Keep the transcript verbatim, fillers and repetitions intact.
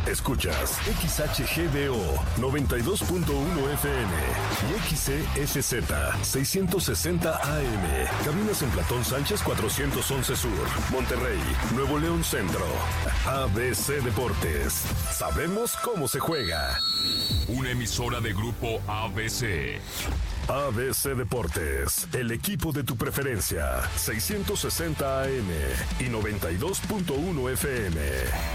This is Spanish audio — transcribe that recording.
Escuchas X H G D O noventa y dos punto uno F M y X C S Z seiscientos sesenta A M. Cabinas en Platón Sánchez cuatrocientos once Sur, Monterrey, Nuevo León Centro. A B C Deportes. Sabemos cómo se juega. Una emisora de Grupo A B C. A B C Deportes, el equipo de tu preferencia. seiscientos sesenta A M y noventa y dos punto uno F M.